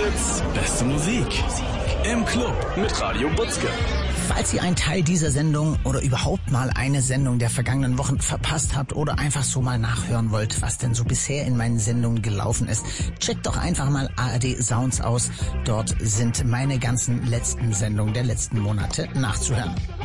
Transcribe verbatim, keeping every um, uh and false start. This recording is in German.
Fritz, beste Musik. Im Club mit Radio Butzke. Falls ihr einen Teil dieser Sendung oder überhaupt mal eine Sendung der vergangenen Wochen verpasst habt oder einfach so mal nachhören wollt, was denn so bisher in meinen Sendungen gelaufen ist, checkt doch einfach mal A R D Sounds aus. Dort sind meine ganzen letzten Sendungen der letzten Monate nachzuhören.